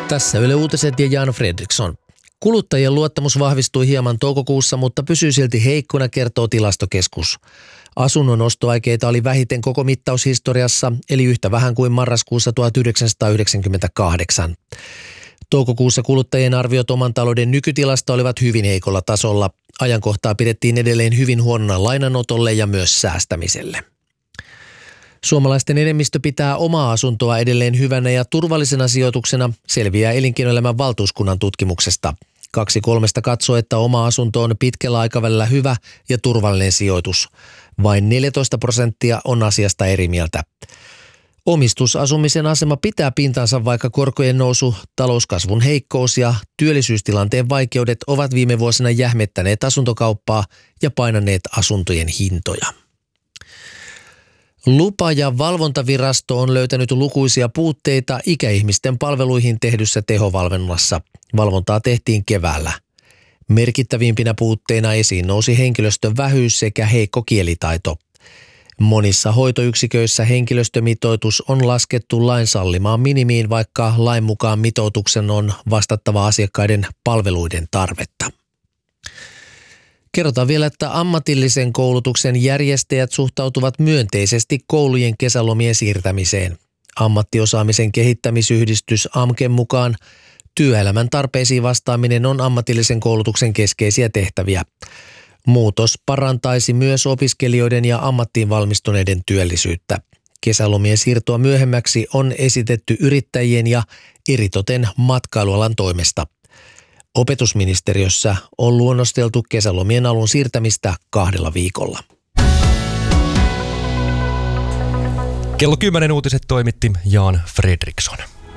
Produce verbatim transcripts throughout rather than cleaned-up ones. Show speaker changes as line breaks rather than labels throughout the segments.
Tässä Yle Uutiset ja Jan Fredriksson. Kuluttajien luottamus vahvistui hieman toukokuussa, mutta pysyy silti heikkona, kertoo Tilastokeskus. Asunnon ostoaikeita oli vähiten koko mittaushistoriassa, eli yhtä vähän kuin marraskuussa tuhatyhdeksänsataayhdeksänkymmentäkahdeksan. Toukokuussa kuluttajien arviot oman talouden nykytilasta olivat hyvin heikolla tasolla. Ajankohtaa pidettiin edelleen hyvin huonona lainanotolle ja myös säästämiselle. Suomalaisten enemmistö pitää omaa asuntoa edelleen hyvänä ja turvallisena sijoituksena, selviää Elinkeinoelämän valtuuskunnan tutkimuksesta. Kaksi kolmesta katsoo, että oma asunto on pitkällä aikavälillä hyvä ja turvallinen sijoitus. Vain neljätoista prosenttia on asiasta eri mieltä. Omistusasumisen asema pitää pintansa, vaikka korkojen nousu, talouskasvun heikkous ja työllisyystilanteen vaikeudet ovat viime vuosina jähmettäneet asuntokauppaa ja painaneet asuntojen hintoja. Lupa- ja valvontavirasto on löytänyt lukuisia puutteita ikäihmisten palveluihin tehdyssä tehovalvonnassa. Valvontaa tehtiin keväällä. Merkittävimpinä puutteina esiin nousi henkilöstön vähyys sekä heikko kielitaito. Monissa hoitoyksiköissä henkilöstömitoitus on laskettu lain sallimaan minimiin, vaikka lain mukaan mitoituksen on vastattava asiakkaiden palveluiden tarvetta. Kerrotaan vielä, että ammatillisen koulutuksen järjestäjät suhtautuvat myönteisesti koulujen kesälomien siirtämiseen. Ammattiosaamisen kehittämisyhdistys A M Ken mukaan työelämän tarpeisiin vastaaminen on ammatillisen koulutuksen keskeisiä tehtäviä. Muutos parantaisi myös opiskelijoiden ja ammattiin valmistuneiden työllisyyttä. Kesälomien siirtoa myöhemmäksi on esitetty yrittäjien ja eritoten matkailualan toimesta. Opetusministeriössä on luonnosteltu kesälomien alun siirtämistä kahdella viikolla.
Kello kymmenen uutiset toimitti Jan Fredriksson.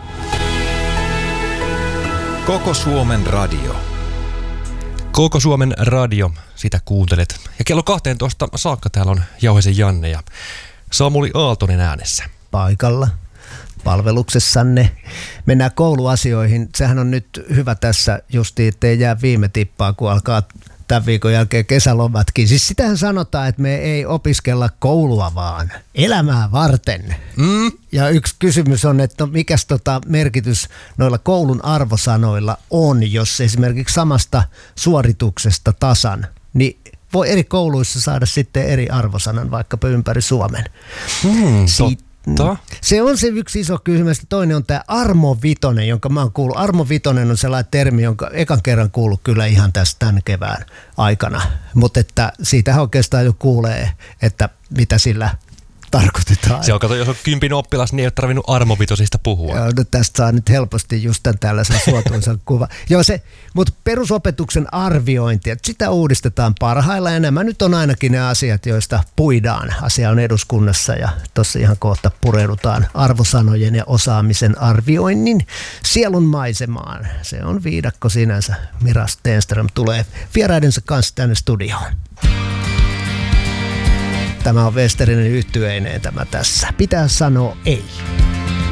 Koko Suomen radio.
Koko Suomen radio, sitä kuuntelet. Ja kello kahteentoista saakka täällä on Jauhisen Janne ja Samuli Aaltonen äänessä.
Paikalla. Palveluksessanne. Mennään kouluasioihin. Sehän on nyt hyvä tässä justiin, ettei jää viime tippaa, kun alkaa tämän viikon jälkeen kesälomatkin. Siis sitähän sanotaan, että me ei opiskella koulua vaan elämää varten. Mm. Ja yksi kysymys on, että no mikäs tota merkitys noilla koulun arvosanoilla on, jos esimerkiksi samasta suorituksesta tasan, niin voi eri kouluissa saada sitten eri arvosanan vaikkapa ympäri Suomen.
Mm,
Siitä Se on se yksi iso kysymys. Toinen on tämä armovitonen, jonka mä oon kuullut. Armovitonen on sellainen termi, jonka ekan kerran kuullut kyllä ihan tässä tämän kevään aikana. Mutta että siitähän oikeastaan jo kuulee, että mitä sillä tarkoitetaan.
Se on, kato, jos on kympin oppilas, niin ei ole tarvinnut armovitosista puhua.
Joo, no tästä saa nyt helposti just tämän tällaisen suotuisan kuvan. Joo, se, mutta perusopetuksen arviointi, että sitä uudistetaan parhaillaan. Ja nämä nyt on ainakin ne asiat, joista puidaan. Asia on eduskunnassa ja tuossa ihan kohta pureudutaan arvosanojen ja osaamisen arvioinnin sielun maisemaan. Se on viidakko sinänsä. Mira Stenström tulee vieraidensa kanssa tänne studioon. Tämä on Westerinen yhtyeineen tämä tässä. Pitää sanoa ei.